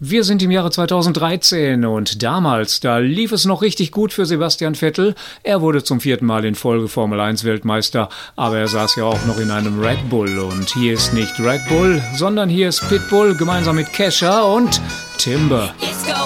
Wir sind im Jahre 2013 und damals, da lief es noch richtig gut für Sebastian Vettel. Er wurde zum 4. Mal in Folge Formel 1 Weltmeister, aber er saß ja auch noch in einem Red Bull. Und hier ist nicht Red Bull, sondern hier ist Pitbull gemeinsam mit Kesha und Timber.